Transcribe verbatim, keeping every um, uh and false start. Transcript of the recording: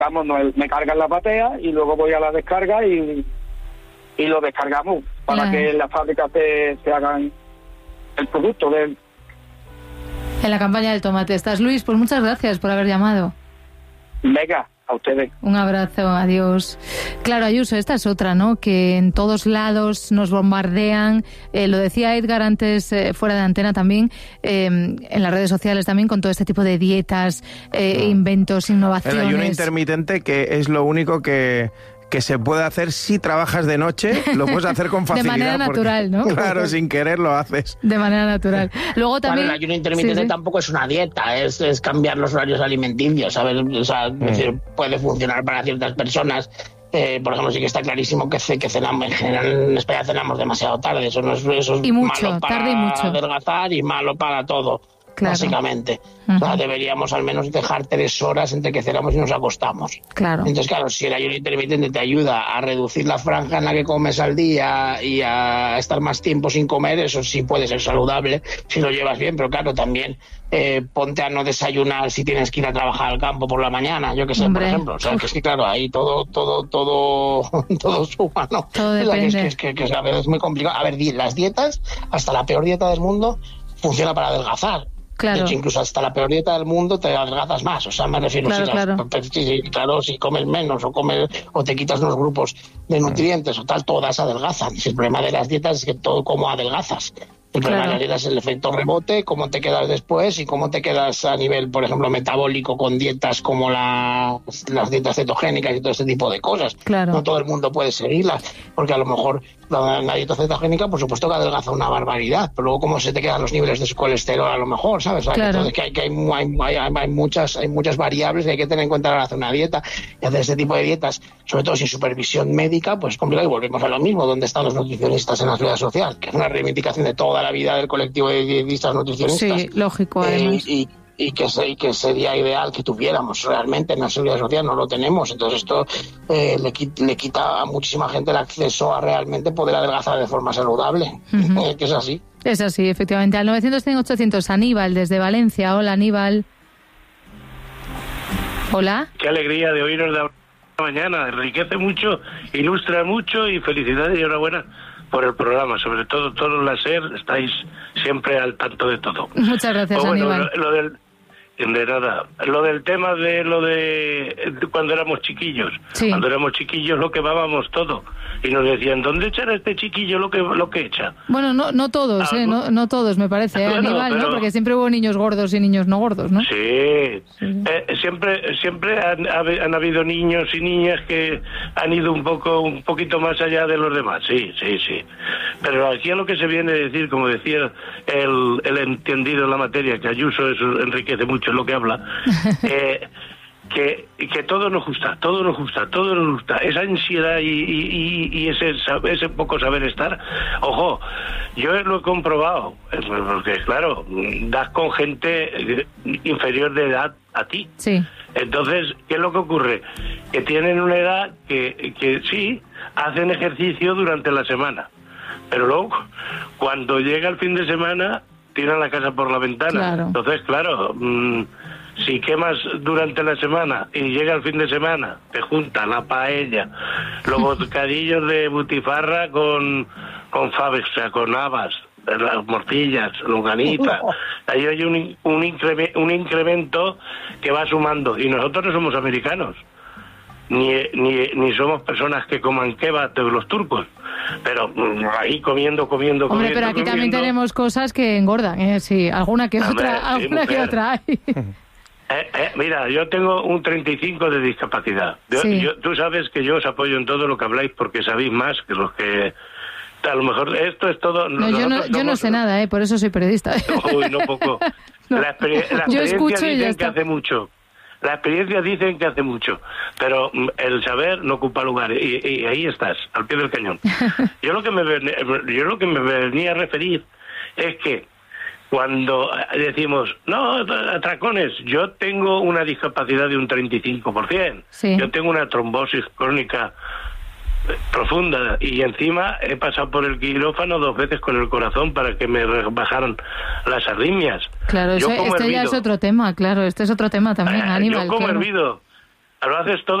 vamos, no, me cargan la batea y luego voy a la descarga y, y lo descargamos para claro. que en la fábrica se, se hagan el producto de... En la campaña del tomate estás, Luis, pues muchas gracias por haber llamado. Venga, a ustedes. Un abrazo, adiós. Claro, Ayuso, esta es otra, ¿no? Que en todos lados nos bombardean, eh, lo decía Edgar antes, eh, fuera de antena también, eh, en las redes sociales también, con todo este tipo de dietas, eh, inventos, innovaciones. El ayuno intermitente, que es lo único que... que se puede hacer si trabajas de noche, lo puedes hacer con facilidad. De manera natural, ¿no? Claro, sin querer lo haces. De manera natural. Luego también... Bueno, el ayuno intermitente sí, sí. tampoco es una dieta, es, es cambiar los horarios alimenticios, ¿sabes? O sea, mm. es decir, puede funcionar para ciertas personas. Eh, por ejemplo, sí que está clarísimo que, que cenamos, en general en España cenamos demasiado tarde, eso, no es, eso es y mucho, malo para tarde y mucho. adelgazar y malo para todo. Claro. Básicamente. Uh-huh. O sea, deberíamos al menos dejar tres horas entre que cenamos y nos acostamos. Claro. Entonces, claro, si el ayuno intermitente te ayuda a reducir la franja en la que comes al día y a estar más tiempo sin comer, eso sí puede ser saludable si lo llevas bien, pero claro, también eh, ponte a no desayunar si tienes que ir a trabajar al campo por la mañana, yo que sé, Hombre. por ejemplo. O sea, que es que claro, ahí todo, todo, todo, todo suma, ¿no? Todo depende. Es que, es que, que, que a veces es muy complicado. A ver, las dietas, hasta la peor dieta del mundo, funciona para adelgazar. Claro. De hecho, incluso hasta la peor dieta del mundo te adelgazas más. O sea, me refiero, claro, si, claro. Si, claro, si comes menos o comes o te quitas unos grupos de nutrientes o tal, todas adelgazan. El problema de las dietas es que todo como adelgazas. El problema claro. de la dieta es el efecto rebote, cómo te quedas después y cómo te quedas a nivel, por ejemplo, metabólico con dietas como la, las dietas cetogénicas y todo ese tipo de cosas. Claro. No todo el mundo puede seguirlas, porque a lo mejor la, la dieta cetogénica, por supuesto que adelgaza una barbaridad, pero luego cómo se te quedan los niveles de su colesterol a lo mejor, ¿sabes? O sea, claro. que, que, hay, que hay, hay, hay, hay, muchas, hay muchas variables que hay que tener en cuenta a la hora de hacer una dieta. Y hacer este tipo de dietas, sobre todo sin supervisión médica, pues complicado, y volvemos a lo mismo, ¿dónde están los nutricionistas en la seguridad social? Que es una reivindicación de toda la vida del colectivo de dietistas nutricionistas. Sí, lógico, además. Eh, y, y, que se, y que sería ideal que tuviéramos realmente en la seguridad social, no lo tenemos. Entonces esto eh, le, le quita a muchísima gente el acceso a realmente poder adelgazar de forma saludable. Uh-huh. Eh, que es así. Es así, efectivamente. Al novecientos cien ochocientos, Aníbal, desde Valencia. Hola, Aníbal. Hola. Qué alegría de oíros de la mañana. Enriquece mucho, ilustra mucho y felicidades y enhorabuena por el programa, sobre todo todos los SER, estáis siempre al tanto de todo. Muchas gracias, o bueno, Aníbal. Lo, lo del, de nada, lo del tema de lo de, de cuando éramos chiquillos. Sí. Cuando éramos chiquillos lo quemábamos todo. Y nos decían, ¿dónde echará este chiquillo lo que lo que echa? Bueno, no no todos, eh, no, no todos, me parece, ¿eh, bueno, Aníbal? pero... ¿no? Porque siempre hubo niños gordos y niños no gordos, ¿no? Sí, sí. Eh, siempre siempre han, han habido niños y niñas que han ido un poco un poquito más allá de los demás, sí, sí, sí. Pero aquí a lo que se viene a decir, como decía el, el entendido en la materia, que Ayuso eso enriquece mucho en lo que habla, eh, que, que todo nos gusta, todo nos gusta, todo nos gusta. Esa ansiedad y, y, y ese, ese poco saber estar, ojo, yo lo he comprobado, porque claro, das con gente inferior de edad a ti. Sí. Entonces, ¿qué es lo que ocurre? Que tienen una edad que, que sí, hacen ejercicio durante la semana, pero luego, cuando llega el fin de semana, tiran la casa por la ventana. Claro. Entonces, claro... Mmm, si quemas durante la semana y llega el fin de semana, te junta la paella, los bocadillos de butifarra con con faves, o sea, con habas, las morcillas, longaniza. Ahí hay un, un, incremento, un incremento que va sumando. Y nosotros no somos americanos, ni, ni, ni somos personas que coman kebab de los turcos. Pero ahí comiendo, comiendo, Hombre, comiendo, pero aquí comiendo. también tenemos cosas que engordan, ¿eh? Sí, alguna que Hombre, otra, sí, alguna que mujer. otra hay. Eh, eh, mira, yo tengo un treinta y cinco de discapacidad. Yo, Sí. yo, tú sabes que yo os apoyo en todo lo que habláis porque sabéis más que los que... A lo mejor esto es todo... No, yo no, yo no sé nada, ¿eh? Por eso soy periodista. Uy, no poco. No. La, exper- la Yo experiencia escucho y ya dicen que está. hace mucho. La experiencia dicen que hace mucho. Pero mm, el saber no ocupa lugar. Y, y ahí estás, al pie del cañón. Yo lo que me ven- yo lo que me venía a referir es que cuando decimos, no, atracones, yo tengo una discapacidad de un treinta y cinco por ciento. Sí. Yo tengo una trombosis crónica profunda y encima he pasado por el quirófano dos veces con el corazón para que me bajaran las arritmias. Claro, Yo eso, como este ya hervido. es otro tema, claro, este es otro tema también, Eh, Aníbal. yo como claro. hervido. lo haces todo